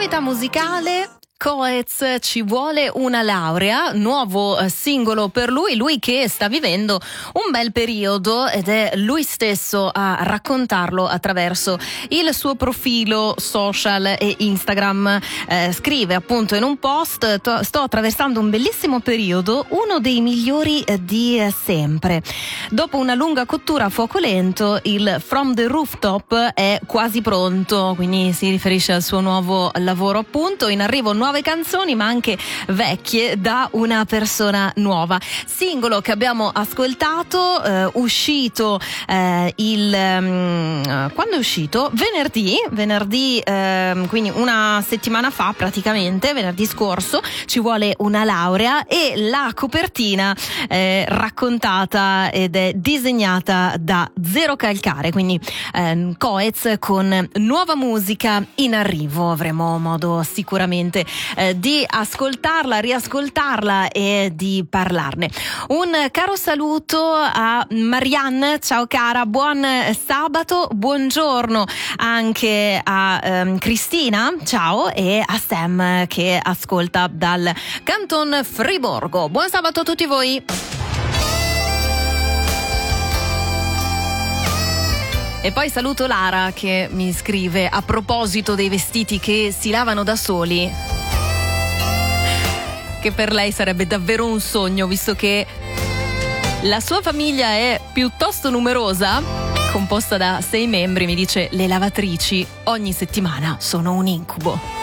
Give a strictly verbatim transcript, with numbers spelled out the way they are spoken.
Novità musicale. Coez, ci vuole una laurea, nuovo singolo per lui, lui che sta vivendo un bel periodo ed è lui stesso a raccontarlo attraverso il suo profilo social e Instagram. Eh, scrive appunto in un post: sto attraversando un bellissimo periodo, uno dei migliori di sempre. Dopo una lunga cottura a fuoco lento, il From the Rooftop è quasi pronto, quindi si riferisce al suo nuovo lavoro appunto. In arrivo nuove canzoni ma anche vecchie da una persona nuova. Singolo che abbiamo ascoltato, eh, uscito eh, il um, quando è uscito? Venerdì, venerdì eh, quindi una settimana fa praticamente, venerdì scorso. Ci vuole una laurea e la copertina eh, raccontata ed è disegnata da Zero Calcare, quindi eh, Coez con nuova musica in arrivo. Avremo modo sicuramente eh, di ascoltarla, riascoltarla e di parlarne. Un caro saluto a Marianne, ciao cara, buon sabato, buongiorno anche a ehm, Cristina, ciao, e a Sam che ascolta dal Canton Friburgo. Buon sabato a tutti voi. E poi saluto Lara che mi scrive a proposito dei vestiti che si lavano da soli, che per lei sarebbe davvero un sogno, visto che la sua famiglia è piuttosto numerosa, composta da sei membri. Mi dice: le lavatrici ogni settimana sono un incubo.